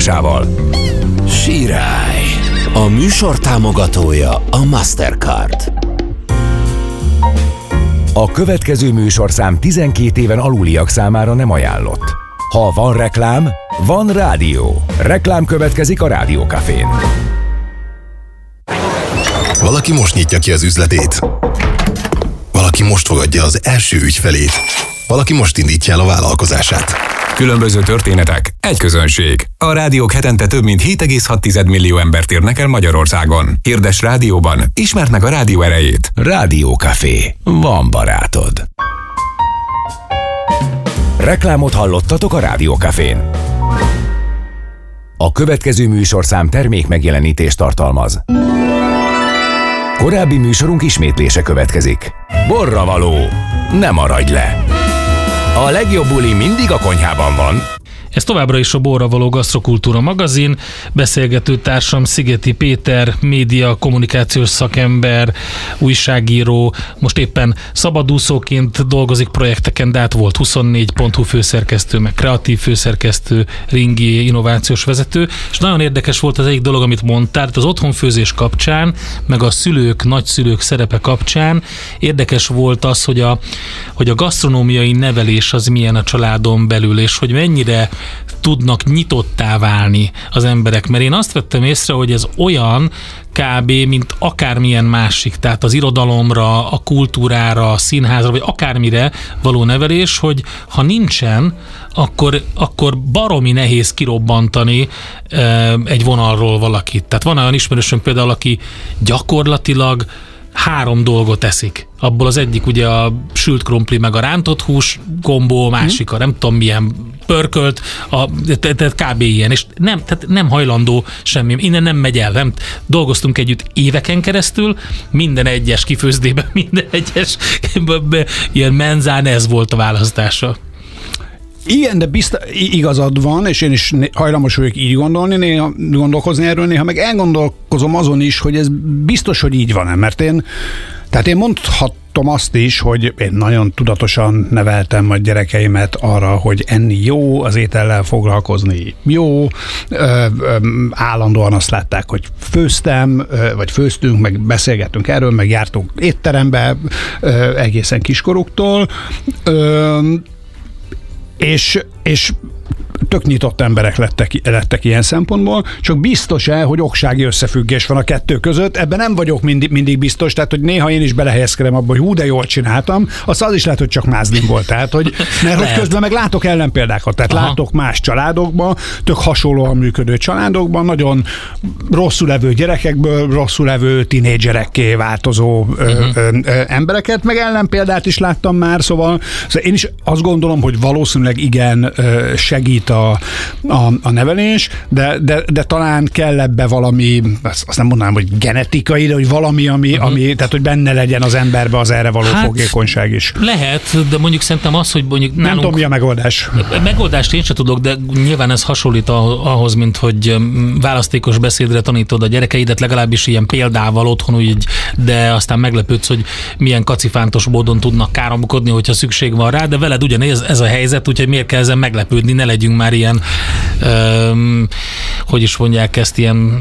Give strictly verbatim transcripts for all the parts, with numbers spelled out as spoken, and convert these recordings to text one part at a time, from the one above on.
támogatásával. Sirály. A műsor támogatója a Mastercard. A következő műsorszám tizenkét éven aluliak számára nem ajánlott. Ha van reklám, van rádió. Reklám következik a Rádió Cafén. Valaki most nyitja ki az üzletét. Valaki most fogadja az első ügyfelét. Valaki most indítja el a vállalkozását. Különböző történetek, egy közönség. A rádiók hetente több mint hét egész hat millió embert érnek el Magyarországon. Hirdess rádióban, ismerd meg a rádió erejét. Rádió Café. Van barátod. Reklámot hallottatok a Rádió Cafén. A következő műsorszám termék megjelenítést tartalmaz. Korábbi műsorunk ismétlése következik. Borravaló. Ne maradj le! A legjobb buli mindig a konyhában van. Ez továbbra is a Borravaló Gasztrokultúra magazin. Beszélgető társam Szigeti Péter, média kommunikációs szakember, újságíró, most éppen szabadúszóként dolgozik projekteken, de át volt huszonnégy pont hu főszerkesztő, meg kreatív főszerkesztő, Ringi innovációs vezető, és nagyon érdekes volt az egyik dolog, amit mondtál, az otthonfőzés kapcsán, meg a szülők, nagyszülők szerepe kapcsán érdekes volt az, hogy a, hogy a gasztronómiai nevelés az milyen a családon belül, és hogy mennyire tudnak nyitottá válni az emberek, mert én azt vettem észre, hogy ez olyan kb. Mint akármilyen másik, tehát az irodalomra, a kultúrára, a színházra, vagy akármire való nevelés, hogy ha nincsen, akkor, akkor baromi nehéz kirobbantani e, egy vonalról valakit. Tehát van olyan ismerősöm például, aki gyakorlatilag három dolgot eszik. Abból az egyik ugye a sült krumpli, meg a rántott hús gombó, másik a nem tudom milyen pörkölt, a, tehát kb. Ilyen, és nem, tehát nem hajlandó semmi, innen nem megy el, nem, dolgoztunk együtt éveken keresztül, minden egyes kifőzdében, minden egyes ilyen menzán ez volt a választása. Igen, de biztos, igazad van, és én is hajlamos vagyok így gondolni, néha gondolkozni erről, néha meg elgondolkozom azon is, hogy ez biztos, hogy így van-e, mert én, tehát én mondhatom azt is, hogy én nagyon tudatosan neveltem a gyerekeimet arra, hogy enni jó, az étellel foglalkozni jó, ö, ö, állandóan azt látták, hogy főztem, ö, vagy főztünk, meg beszélgettünk erről, meg jártunk étterembe ö, egészen kiskoruktól, ö, És, és tök nyitott emberek lettek, lettek ilyen szempontból, csak biztos-e, hogy oksági összefüggés van a kettő között, ebben nem vagyok mindig, mindig biztos, tehát hogy néha én is belehelyezkedem abba, hogy hú, de jól csináltam, az az is lehet, hogy csak mázlim volt, tehát hogy, mert hogy közben meg látok ellenpéldákat, tehát Aha. látok más családokban, tök hasonlóan működő családokban, nagyon rosszul levő gyerekekből, rosszul levő tinédzserekké változó uh-huh. ö, ö, ö, embereket, meg ellenpéldát is láttam már, szóval, szóval én is azt gondolom, hogy valószínűleg igen ö, segít a, a, a nevelés, de, de, de talán kell ebbe valami, azt nem mondanám, hogy genetikai, de hogy valami, ami, uh-huh. ami tehát hogy benne legyen az emberbe az erre való hát, fogékonyság is. Lehet, de mondjuk szerintem az, hogy mondjuk nálunk... Nem tudom, mi a megoldás. Megoldást én sem tudok, de nyilván ez hasonlít ahhoz, mint hogy választékos beszédre tanítod a gyerekeidet, legalábbis ilyen példával otthon, úgy, de aztán meglepődsz, hogy milyen kacifántos módon tudnak káromkodni, hogyha szükség van rá, de veled ugyanez ez a helyzet, úgyhogy miért kell ezen meglepődni, ne legyünk már ilyen, öm, hogy is mondják ezt, ilyen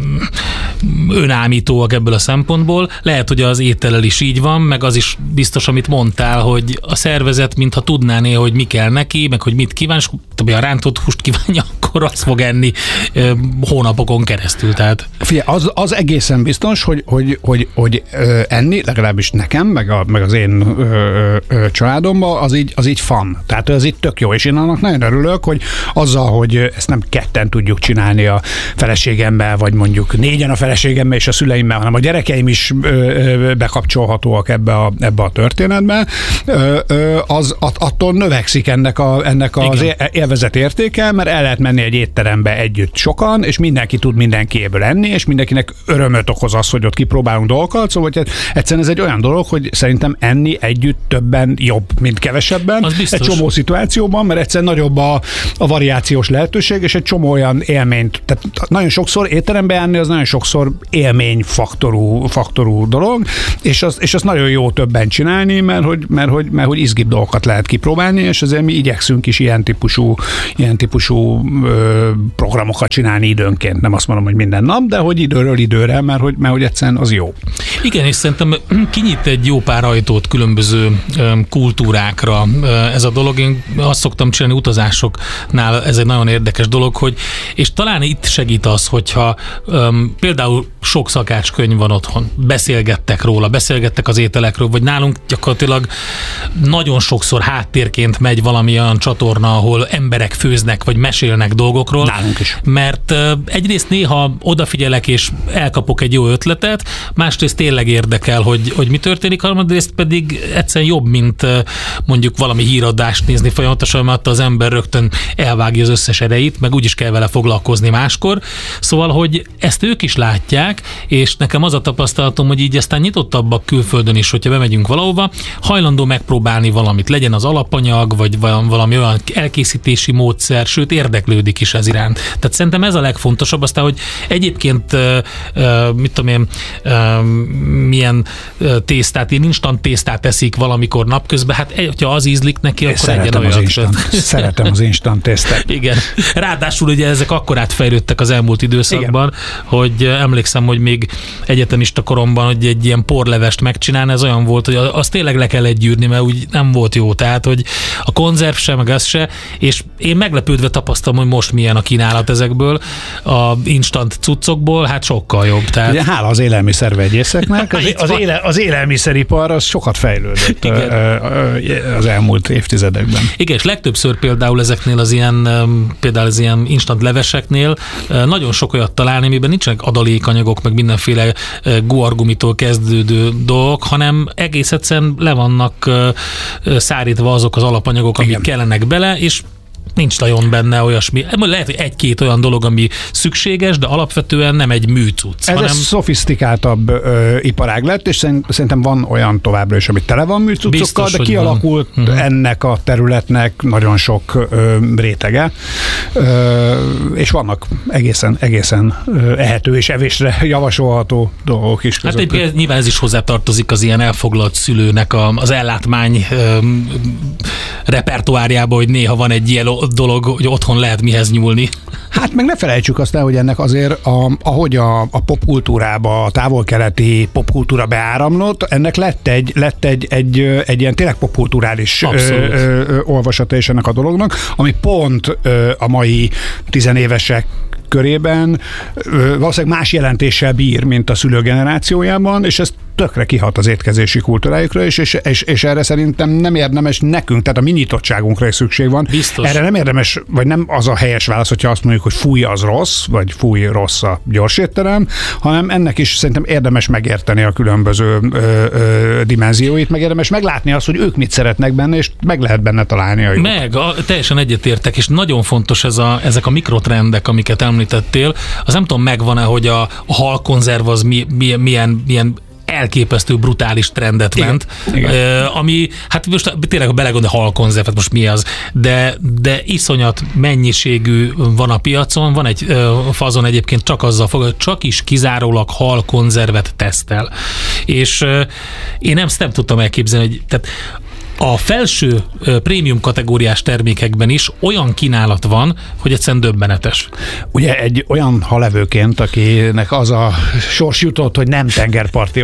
önállítóak ebből a szempontból. Lehet, hogy az étellel is így van, meg az is biztos, amit mondtál, hogy a szervezet, mintha tudná néha, hogy mi kell neki, meg hogy mit kíván, és ha a rántott húst kívánja, akkor azt fog enni ö, hónapokon keresztül. Tehát. Figyelj, az, az egészen biztos, hogy, hogy, hogy, hogy ö, enni, legalábbis nekem, meg, a, meg az én ö, ö, családomban, az így, az így fan. Tehát az így tök jó, és én annak nagyon örülök, hogy azzal, hogy ezt nem ketten tudjuk csinálni a feleségemmel, vagy mondjuk négyen a feleségemmel és a szüleimmel, hanem a gyerekeim is ö, ö, bekapcsolhatóak ebbe a, ebbe a történetbe, ö, ö, az attól növekszik ennek, a, ennek az élvezet értéke, mert el lehet menni egy étterembe együtt sokan, és mindenki tud mindenkiéből enni, és mindenkinek örömöt okoz az, hogy ott kipróbálunk dolgokat, szóval hogy egyszerűen ez egy olyan dolog, hogy szerintem enni együtt többen jobb, mint kevesebben. Egy csomó szituációban, mert egyszerűen nagyobb a, a variációs lehetőség, és egy csomó olyan élményt. Tehát nagyon sokszor étterembe járni, az nagyon sokszor faktor, élmény faktorú, faktorú dolog, és az, és az nagyon jó többen csinálni, mert hogy, mert hogy, mert hogy izgibb dolgokat lehet kipróbálni, és ezért mi igyekszünk is ilyen típusú, ilyen típusú ö, programokat csinálni időnként. Nem azt mondom, hogy minden nap, de hogy időről időre, mert hogy, mert hogy egyszerűen az jó. Igen, és szerintem kinyit egy jó pár ajtót különböző kultúrákra ez a dolog. Én azt szoktam csinálni utazásoknál, ez egy nagyon érdekes dolog, hogy, és talán itt segít az, hogyha um, például sok szakácskönyv van otthon, beszélgettek róla, beszélgettek az ételekről, vagy nálunk gyakorlatilag nagyon sokszor háttérként megy valami olyan csatorna, ahol emberek főznek, vagy mesélnek dolgokról. Nálunk is. Mert uh, egyrészt néha odafigyelek, és elkapok egy jó ötletet, másrészt tényleg érdekel, hogy, hogy mi történik, harmadrészt pedig egyszerűen jobb, mint uh, mondjuk valami híradást nézni folyamatosan, mert az ember rögtön elvágja az összes erejét, meg úgyis kell vele foglalkozni máskor. Szóval, hogy ezt ők is látják, és nekem az a tapasztalatom, hogy így aztán nyitottabbak külföldön is, hogyha bemegyünk valahova, hajlandó megpróbálni valamit, legyen az alapanyag, vagy valami olyan elkészítési módszer, sőt érdeklődik is ez iránt. Tehát szerintem ez a legfontosabb, aztán, hogy egyébként mit tudom én, milyen tésztát, én instant tésztát eszik valamikor napközben, hát hogyha az ízlik neki, akkor egyen olyat. Az instant, szeretem az instant tésztát. Igen. Ráadásul ugye ezek akkor átfejlődtek az elmúlt időszakban, igen, hogy emlékszem, hogy még egyetemista koromban, hogy egy ilyen porlevest megcsinálni, ez olyan volt, hogy az tényleg le kellett gyűrni, mert úgy nem volt jó. Tehát, hogy a konzerv se, meg az se, és én meglepődve tapasztalom, hogy most milyen a kínálat ezekből, a instant cuccokból, hát sokkal jobb. Tehát... Ugye, hála az élelmiszervegyészeknek, az, az, éle, az élelmiszeripar az sokat fejlődött az elmúlt évtizedekben. Igen, és legtöbbször például ezeknél az ilyen, például az ilyen instant leveseknél nagyon sok olyat találni, amiben nincsenek adalékanyagok, meg mindenféle guargumitól kezdődő dolgok, hanem egész egyszerűen le vannak szárítva azok az alapanyagok, amik igen, kellenek bele, és nincs nagyon benne olyasmi. Lehet, hogy egy-két olyan dolog, ami szükséges, de alapvetően nem egy műcucc. Ez hanem... egy szofisztikáltabb ö, iparág lett, és szerintem van olyan továbbra is, ami tele van műcuccokkal, biztos, de kialakult van. Ennek a területnek nagyon sok ö, rétege, ö, és vannak egészen, egészen ö, ehető és evésre javasolható dolgok is között. Hát egy, nyilván ez is hozzátartozik az ilyen elfoglalt szülőnek a, az ellátmány ö, repertoárjába, hogy néha van egy ilyen dolog, hogy otthon lehet mihez nyúlni. Hát meg ne felejtsük azt el, hogy ennek azért, a, ahogy a, a popkultúrába, a távol-keleti popkultúra beáramlott, ennek lett egy, lett egy, egy, egy ilyen tényleg popkulturális ö, ö, olvasata is ennek a dolognak, ami pont ö, a mai tizenévesek körében ö, valószínűleg más jelentéssel bír, mint a szülő generációjában, és ez tökre kihat az étkezési kultúrájukra is, és, és, és erre szerintem nem érdemes nekünk, tehát a mi nyitottságunkra is szükség van. Biztos. Erre nem érdemes, vagy nem az a helyes válasz, hogyha azt mondjuk, hogy fúj az rossz, vagy fúj rossz a gyorsétterem, hanem ennek is szerintem érdemes megérteni a különböző ö, ö, dimenzióit, meg érdemes meglátni azt, hogy ők mit szeretnek benne, és meg lehet benne találni a jót. Meg, a, teljesen egyetértek, és nagyon fontos ez a, ezek a mikrotrendek, amiket említettél. Az nem tudom, megvan-e, hogy a, a halkonzerv az mi, mi, milyen, milyen elképesztő brutális trendet igen, ment, igen. Uh, ami, hát most tényleg, ha belegondol, halkonzerv, hát most mi az, de, de iszonyat mennyiségű van a piacon, van egy uh, fazon egyébként csak azzal fog, hogy csak is kizárólag halkonzervet tesztel. És uh, én nem, nem tudtam elképzelni, hogy tehát a felső prémium kategóriás termékekben is olyan kínálat van, hogy egyszerűen döbbenetes. Ugye egy olyan halevőként, akinek az a sors jutott, hogy nem tengerparti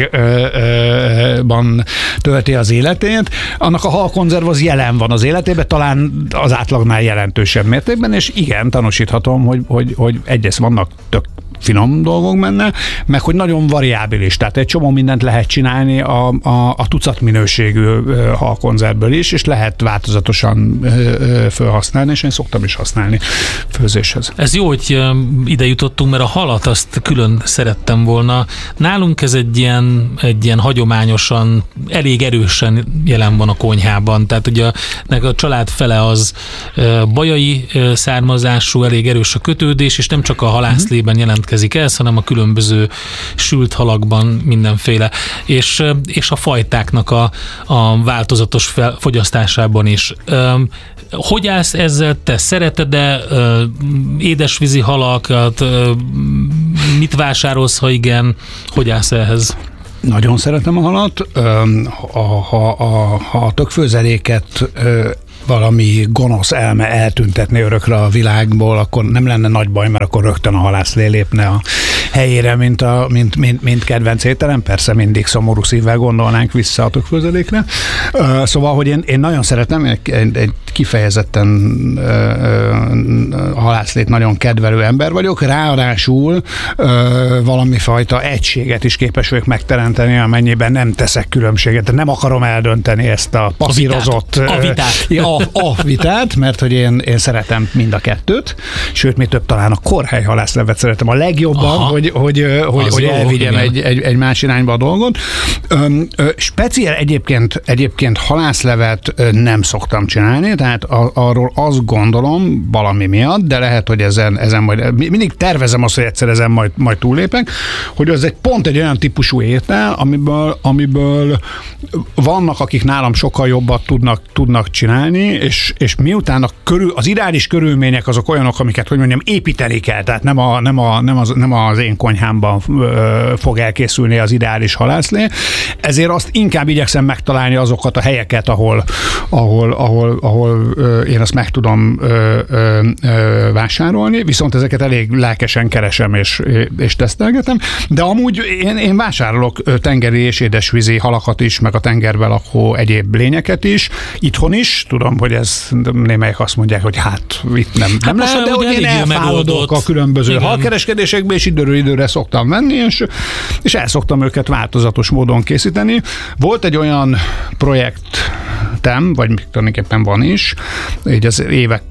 országban tölti az életét, annak a halkonzerv az jelen van az életében, talán az átlagnál jelentősebb mértékben, és igen, tanúsíthatom, hogy, hogy, hogy egyrészt vannak tök finom dolgok benne, meg hogy nagyon variábilis, tehát egy csomó mindent lehet csinálni a, a, a tucat minőségű halkonzervből is, és lehet változatosan ö, ö, felhasználni, és én szoktam is használni főzéshez. Ez jó, hogy ide jutottunk, mert a halat azt külön szerettem volna. Nálunk ez egy ilyen, egy ilyen hagyományosan, elég erősen jelen van a konyhában, tehát ugye a, a család fele az bajai származású, elég erős a kötődés, és nem csak a halászlében jelent ez, hanem a különböző sült halakban mindenféle, és, és a fajtáknak a, a változatos fel, fogyasztásában is. Hogy állsz ezzel? Te szereted-e édesvízi halakat? Mit vásárolsz, ha igen? Hogy állsz ehhez? Nagyon szeretem a halat. Ha, ha, ha, ha a tökfőzeléket valami gonosz elme eltüntetni örökre a világból, akkor nem lenne nagy baj, mert akkor rögtön a halászlé lépne a helyére, mint, a, mint, mint, mint kedvenc ételem. Persze mindig szomorú szívvel gondolnánk vissza a tökfőzelékre. Szóval, hogy én, én nagyon szeretem, egy, egy kifejezetten a halászlét nagyon kedvelő ember vagyok, ráadásul valami fajta egységet is képes vagyok megteremteni, amennyiben nem teszek különbséget. De nem akarom eldönteni ezt a passzírozott a vitát. A, a vitát, mert hogy én, én szeretem mind a kettőt, sőt, mi több talán a korhely halászlevet szeretem a legjobban, Aha. hogy, hogy, hogy, hogy elvigyem egy, egy, egy más irányba a dolgot. Öm, ö, speciál egyébként, egyébként halászlevet nem szoktam csinálni, tehát a, arról azt gondolom valami miatt, de lehet, hogy ezen, ezen majd, mindig tervezem azt, hogy egyszer ezen majd, majd túllépek, hogy az egy pont egy olyan típusú étel, amiből, amiből vannak, akik nálam sokkal jobbat tudnak, tudnak csinálni, és, és miután a körül, az ideális körülmények azok olyanok, amiket, hogy mondjam, építeni kell, tehát nem, a, nem, a, nem, az, nem az én konyhámban ö, fog elkészülni az ideális halászlé, ezért azt inkább igyekszem megtalálni azokat a helyeket, ahol, ahol, ahol, ahol ö, én azt meg tudom ö, ö, ö, vásárolni, viszont ezeket elég lelkesen keresem és, és tesztelgetem, de amúgy én, én vásárolok tengeri és édesvízi halakat is, meg a tengerben lakó egyéb lényeket is, itthon is, tudom, hogy ez némelyek azt mondják, hogy hát itt nem, hát nem lehet, de hogy én elfáradok a különböző igen. halkereskedésekbe, és időről időre szoktam venni, és, és el szoktam őket változatos módon készíteni. Volt egy olyan projektem, vagy tulajdonképpen van is, így az évek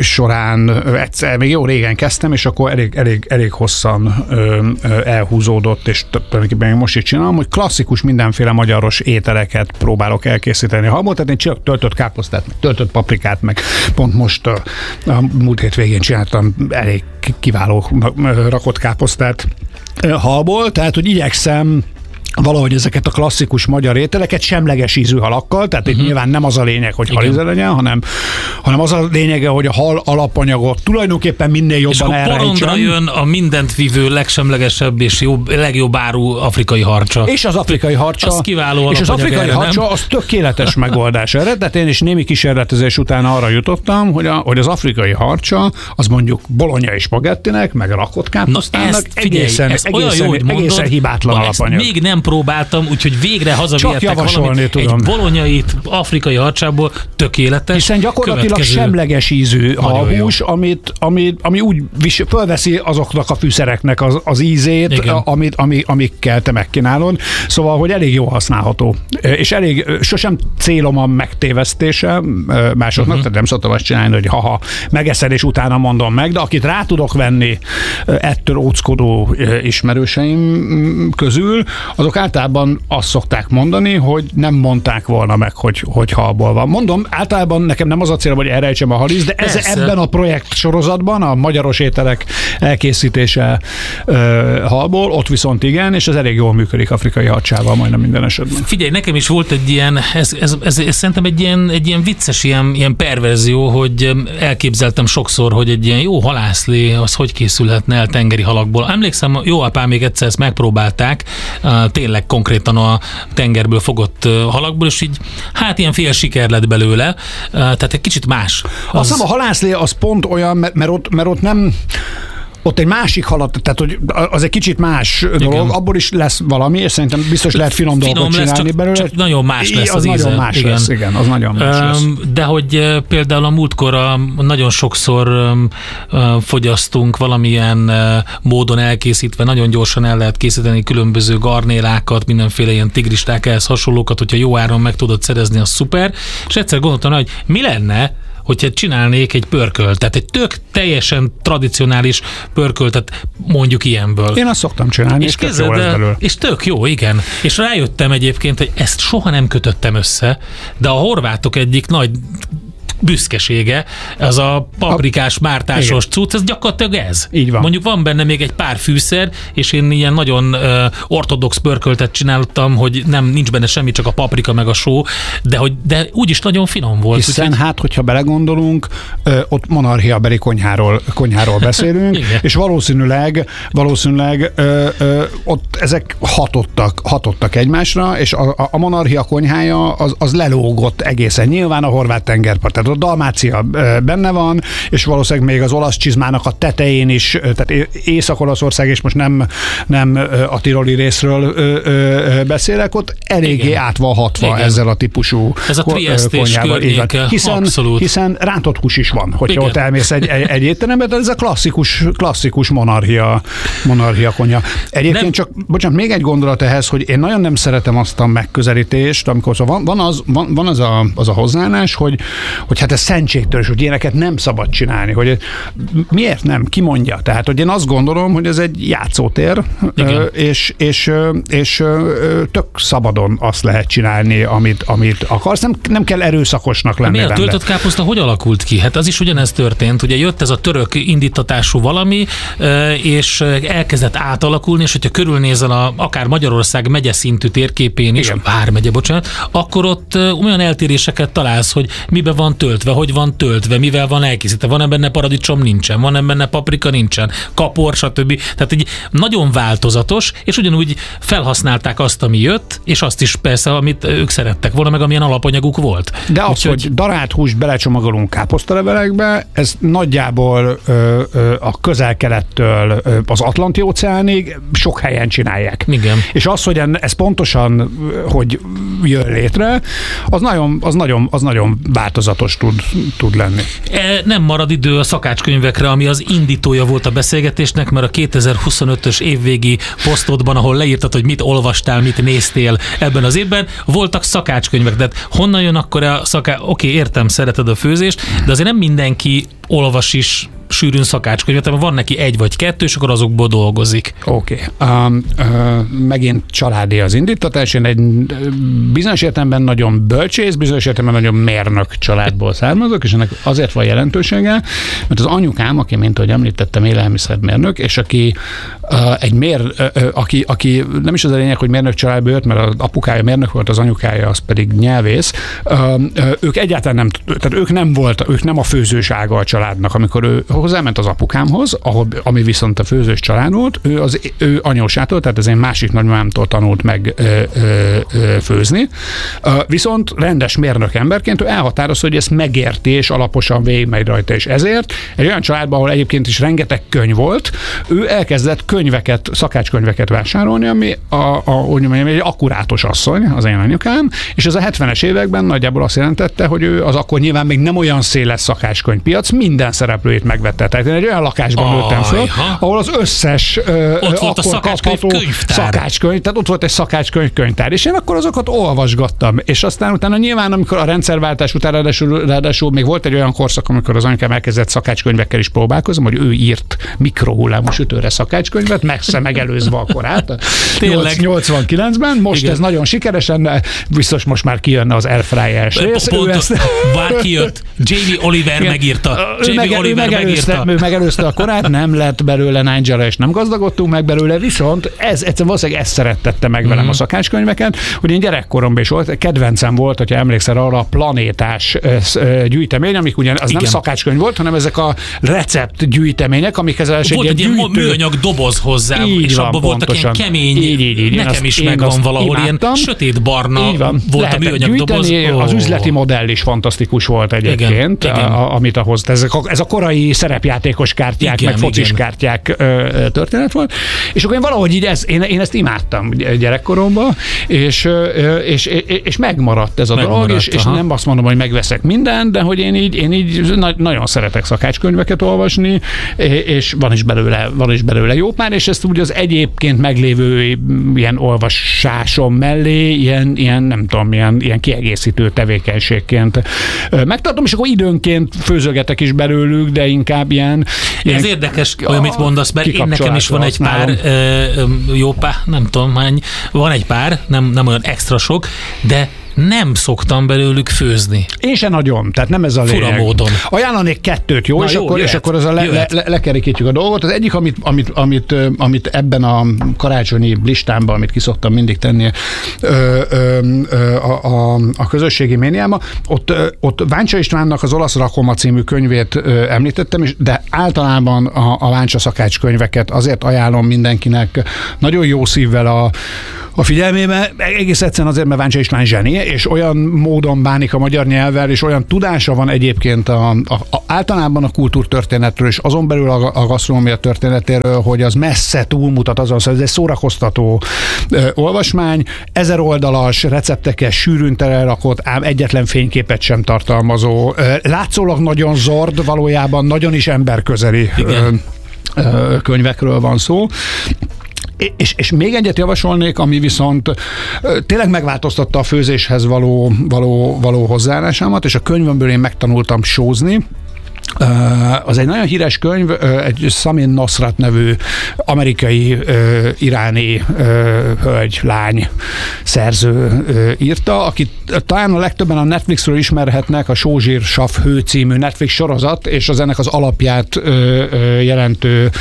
során egyszer, még jó régen kezdtem, és akkor elég, elég, elég hosszan ö, ö, elhúzódott, és tulajdonképpen most így csinálom, hogy klasszikus mindenféle magyaros ételeket próbálok elkészíteni halból, tehát én csak töltött káposztát, meg töltött paprikát, meg pont most a, a múlt hét végén csináltam elég kiváló rakott káposztát halból, tehát hogy igyekszem valahogy ezeket a klasszikus magyar ételeket semleges ízű halakkal, tehát uh-huh. itt nyilván nem az a lényeg, hogy halíze legyen, hanem, hanem az a lényege, hogy a hal alapanyagot tulajdonképpen minél jobban elrejtsem. És porondra jön a mindent vívő legsemlegesebb és jobb, legjobb áru afrikai harcsa. És az afrikai harcsa. Az kiváló és az afrikai erre, harcsa nem? az tökéletes megoldás erre, tehát én is némi kísérletezés után arra jutottam, hogy, a, hogy az afrikai harcsa az mondjuk bolonyai spagettinek, meg rakott káposztának egészen, ezt egészen, jó, egészen mondod, hibátlan alapanyag. Még nem próbáltam, úgyhogy végre hazavihettek valami tudom. egy bolonyait afrikai harcsából tökéletes. Hiszen gyakorlatilag következő... semleges ízű halhús, amit, ami, ami úgy vis, fölveszi azoknak a fűszereknek az, az ízét, amit, ami, amikkel te megkínálod. Szóval, hogy elég jó használható. És elég, sosem célom a megtévesztése másoknak, uh-huh. tehát nem szoktam azt csinálni, hogy haha, megeszed és utána mondom meg, de akit rá tudok venni ettől óckodó ismerőseim közül, azok általában azt szokták mondani, hogy nem mondták volna meg, hogy, hogy halból van. Mondom, általában nekem nem az a cél, hogy elrejtsem a haliszt, de ez, ebben a projekt sorozatban, a magyaros ételek elkészítése uh, halból, ott viszont igen, és ez elég jól működik afrikai harcsával majdnem minden esetben. Figyelj, nekem is volt egy ilyen, ez, ez, ez, ez szerintem egy ilyen, egy ilyen vicces, ilyen, ilyen perverzió, hogy elképzeltem sokszor, hogy egy ilyen jó halászlé, az hogy készülhetne el tengeri halakból. Emlékszem, jó apám még egyszer ezt megpróbálták, tényleg konkrétan a tengerből fogott halakból, és így hát ilyen fél siker lett belőle, tehát egy kicsit más. Az... Azt hiszem, a halászlé az pont olyan, mert ott, mert ott nem... Ott egy másik halat, tehát hogy az egy kicsit más dolog, igen. abból is lesz valami, és szerintem biztos lehet finom, finom dolgot lesz, csinálni csak, belőle. Csak nagyon más lesz az, az íze. nagyon más igen. lesz, igen, az nagyon más lesz. De hogy például a múltkor a, nagyon sokszor fogyasztunk valamilyen módon elkészítve, nagyon gyorsan el lehet készíteni különböző garnélákat, mindenféle ilyen tigristák, ehhez hasonlókat, hogyha jó áron meg tudod szerezni, az szuper. És egyszer gondoltam, hogy mi lenne, hogyha csinálnék egy pörkölt, tehát egy tök teljesen tradicionális pörköltet mondjuk ilyenből. Én azt szoktam csinálni, és, és tök jó lesz belőle. És tök jó, igen. És rájöttem egyébként, hogy ezt soha nem kötöttem össze, de a horvátok egyik nagy büszkesége, az a paprikás, mártásos igen. cucc, ez gyakorlatilag ez. Így van. Mondjuk van benne még egy pár fűszer, és én ilyen nagyon uh, ortodox pörköltet csináltam, hogy nem, nincs benne semmi, csak a paprika meg a só, de, hogy, de úgyis nagyon finom volt. Hiszen úgyhogy... hát, hogyha belegondolunk, ö, ott monarchiabeli konyháról, konyháról beszélünk, és valószínűleg, valószínűleg ö, ö, ott ezek hatottak, hatottak egymásra, és a, a monarchia konyhája az, az lelógott egészen. Nyilván a horvát tengerpart, tehát a Dalmácia benne van, és valószínűleg még az olasz csizmának a tetején is, tehát Észak-Olaszország, és most nem, nem a tiroli részről ö, ö, beszélek, ott eléggé igen. át van hatva igen. ezzel a típusú ez a Trieste-s környéke, hiszen, abszolút. Hiszen rántott hús is van, hogyha igen. ott elmész egy, egy, egy étterembe, de ez a klasszikus, klasszikus monarchia, monarchia konyha. Egyébként nem. csak, bocsánat, még egy gondolat ehhez, hogy én nagyon nem szeretem azt a megközelítést, amikor szóval van, van, az, van, van az, a, az a hozzáállás, hogy, hogy hát ez szentségtörés, hogy ilyeneket nem szabad csinálni, hogy miért nem, ki mondja? Tehát, hogy én azt gondolom, hogy ez egy játszótér, és, és, és tök szabadon azt lehet csinálni, amit, amit akarsz. Nem, nem kell erőszakosnak lenni. Miért a töltött káposzta hogy alakult ki? Hát az is ugyanez történt. Ugye jött ez a török indítatású valami, és elkezdett átalakulni, és hogyha körülnézel a, akár Magyarország megyeszintű térképén is, vármegye, bocsánat, akkor ott olyan eltéréseket találsz, hogy miben van töltve, hogy van töltve, mivel van elkészítve, van-e benne paradicsom, nincsen, van-e benne paprika, nincsen, kapor, stb. Tehát egy nagyon változatos, és ugyanúgy felhasználták azt, ami jött, és azt is persze, amit ők szerettek volna, meg amilyen alapanyaguk volt. De az, hogy, hogy darált húst belecsomagolunk káposztalevelekbe, ez nagyjából ö, ö, a közel-kelettől ö, az Atlanti-óceánig sok helyen csinálják. Igen. És az, hogy ez pontosan, hogy jön létre, az nagyon, az nagyon, az nagyon változatos tud, tud lenni. E, nem marad idő a szakácskönyvekre, ami az indítója volt a beszélgetésnek, mert a kétezer-huszonötös évvégi posztodban, ahol leírtad, hogy mit olvastál, mit néztél ebben az évben, voltak szakácskönyvek. De honnan jön akkor a szaká... Oké, okay, értem, szereted a főzést, de azért nem mindenki olvas is sűrűn szakácskönyvet, mert van neki egy vagy kettő, és akkor azokból dolgozik. Oké. Okay. Um, uh, megint családi az indítatás. Én egy bizonyos értelemben nagyon bölcsész, bizonyos értelemben nagyon mérnök családból származok, és ennek azért van jelentősége, mert az anyukám, aki, mint ahogy említettem, élelmiszermérnök, és aki uh, egy mér, uh, aki, aki nem is az a lényeg, hogy mérnök családból jött, mert az apukája mérnök volt, az anyukája az pedig nyelvész. Uh, uh, ők egyáltalán nem, tehát ők nem volt, ők nem a főzős ága a családnak, amikor ő hozzáment az apukámhoz, ahol, ami viszont a főzős család volt, ő az ő anyósától, tehát az én másik nagymamámtól tanult meg ö, ö, ö, főzni. Ö, viszont rendes mérnök emberként ő elhatározta, hogy ezt megérti, és alaposan végigmegy rajta, és ezért egy olyan családban, ahol egyébként is rengeteg könyv volt, ő elkezdett könyveket, szakácskönyveket vásárolni, ami a, a, úgy mondjam, egy akkurátos asszony, az én anyukám, és ez a hetvenes években nagyjából azt jelentette, hogy ő az akkor nyilván még nem olyan széles szakácskönyvpiac, minden szereplőjét megvette. Tehát én egy olyan lakásban nőttem föl, ahol az összes ö, ott volt a szakácskönyv könyvtár. Szakácskönyv, tehát ott volt egy szakácskönyv könyvtár, és én akkor azokat olvasgattam. És aztán utána nyilván, amikor a rendszerváltás után ráadásul, ráadásul még volt egy olyan korszak, amikor az anyukám elkezdett szakácskönyvekkel is próbálkozni, hogy ő írt mikrohullámú sütőre szakácskönyvet, messze megelőzve a korát. nyolcvankilencben, most igen. Ez nagyon sikeresen, biztos most már kijönne az Airfryer-es rész. Pont, ezt... Bár kijött, Jamie Oliver igen. megírta. Jamie Meg, Oliver ő megelőzte, megírta. Ő megelőzte a korát, nem lett belőle Nigella, és nem gazdagodtunk meg belőle, viszont ez egyszerűen valószínűleg ezt szerettette meg velem mm. a szakácskönyveket, hogy én gyerekkoromban is volt, kedvencem volt, hogyha emlékszel arra a planétás gyűjtemény, amik ugyan az igen. nem szakácskönyv volt, hanem ezek a recept gyűjtemények, amikhez egy volt egy ilyen gyűjtő... műanyag doboz hozzá, így és van, abban voltak ilyen kemény, így, így, így, nekem is megvan valahol, ilyen sötétbarna volt a műanyag doboz. Oh. Az üzleti modell is fantasztikus volt egyébként, igen, a, a, amit ahhoz, ez a, ez a korai szerepjátékos kártyák, igen, meg focis igen. kártyák ö, történet volt, és akkor én valahogy így ez, én, én ezt imádtam gyerekkoromban, és, ö, és, és, és megmaradt ez a megmaradt, dolog, és, és nem azt mondom, hogy megveszek mindent, de hogy én így, én így na, nagyon szeretek szakácskönyveket olvasni, és van is belőle, van is belőle jó pár, és ezt úgy az egyébként meglévő ilyen olvasásom mellé, ilyen, ilyen nem tudom, ilyen, ilyen kiegészítő tevékenységként megtartom, és akkor időnként főzögetek is belőlük, de inkább ilyen... ilyen ez érdekes, olyan mit mondasz, mert én nekem is van egy pár, ö, jó pár, nem tudom hány, van egy pár, nem, nem olyan extra sok, de nem szoktam belőlük főzni. Én se nagyon, tehát nem ez a lényeg. Fura módon. Ajánlanék kettőt, jó? Na és, jó, akkor, jöhet, és akkor ezzel le, le, le, lekerikítjük a dolgot. Az egyik, amit, amit, amit, amit ebben a karácsonyi listámban, amit ki szoktam mindig tenni ö, ö, ö, a, a, a közösségi médiában, ott, ott Váncsa Istvánnak az Olasz Rakoma című könyvét ö, említettem, de általában a, a Váncsa szakács könyveket azért ajánlom mindenkinek nagyon jó szívvel a, a figyelmébe. Egész egyszerűen azért, mert Váncsa István zseni, és olyan módon bánik a magyar nyelvvel, és olyan tudása van egyébként a, a, a, általában a kultúrtörténetről, és azon belül a, a gasztronómia történetéről, hogy az messze túlmutat azon, szóval ez egy szórakoztató ö, olvasmány, ezer oldalas, receptekkel sűrűn telerakott, ám egyetlen fényképet sem tartalmazó, ö, látszólag nagyon zord, valójában nagyon is emberközeli ö, ö, könyvekről van szó. És, és még egyet javasolnék, ami viszont tényleg megváltoztatta a főzéshez való, való, való hozzáállásámat, és a könyvemből én megtanultam sózni. Az egy nagyon híres könyv, egy Samin Nosrat nevű amerikai iráni hölgy, lány szerző írta, akit talán a legtöbben a Netflixről ismerhetnek, a Sózsír Sav Hő című Netflix sorozat, és az ennek az alapját jelentő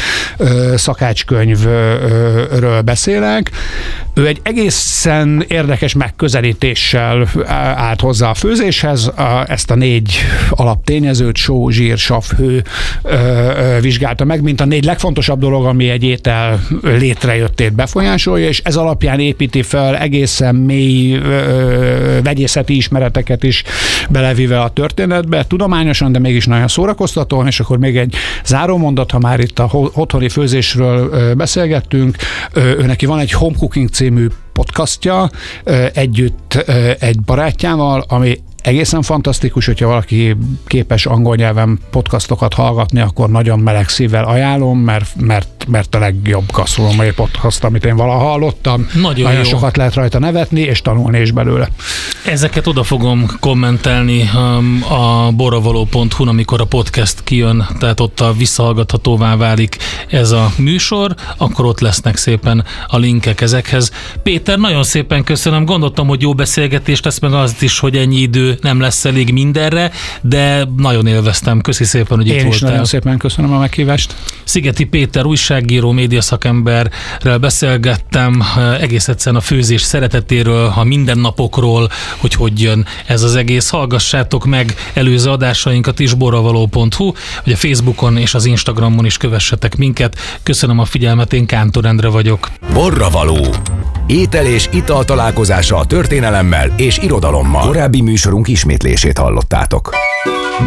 szakácskönyvről beszélek. Ő egy egészen érdekes megközelítéssel állt hozzá a főzéshez, ezt a négy alaptényezőt, só, zsír, sav, hő vizsgálta meg, mint a négy legfontosabb dolog, ami egy étel létrejöttét befolyásolja, és ez alapján építi fel egészen mély ö, vegyészeti ismereteket is belevive a történetbe, tudományosan, de mégis nagyon szórakoztatóan, és akkor még egy zárómondat, ha már itt a otthoni főzésről ö, beszélgettünk, ö, ő neki van egy Home Cooking című podcastja ö, együtt ö, egy barátjával, ami egészen fantasztikus, hogyha valaki képes angol nyelven podcastokat hallgatni, akkor nagyon meleg szívvel ajánlom, mert, mert, mert a legjobb gasztronómiai podcast, amit én valaha hallottam. Nagyon, nagyon sokat lehet rajta nevetni, és tanulni is belőle. Ezeket oda fogom kommentelni a borravaló pont hu-n, amikor a podcast kijön, tehát ott a visszahallgathatóvá válik ez a műsor, akkor ott lesznek szépen a linkek ezekhez. Péter, nagyon szépen köszönöm, gondoltam, hogy jó beszélgetést lesz, meg azt is, hogy ennyi idő nem lesz elég mindenre, de nagyon élveztem. Köszi szépen, hogy Én itt is voltál. Nagyon szépen köszönöm a meghívást. Szigeti Péter újságíró, médiaszakemberrel beszélgettem egész egyszerűen a főzés szeretetéről, a mindennapokról, hogy hogy jön ez az egész. Hallgassátok meg előző adásainkat is, borravaló pont hu, vagy a Facebookon és az Instagramon is kövessetek minket. Köszönöm a figyelmet, én Kántor Endre vagyok. Borravaló. Étel és ital találkozása a történelemmel és irodalommal. Korábbi műsorunk ismétlését hallottátok.